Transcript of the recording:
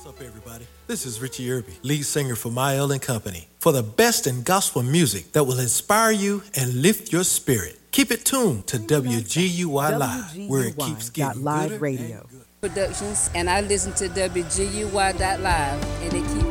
What's up, everybody? This is Richie Irby, lead singer for Mael and Company, for the best in gospel music that will inspire you and lift your spirit. Keep it tuned to WGUI Live, where it keeps getting live gooder radio and gooder. Productions, and I listen to WGUY.live, and it keeps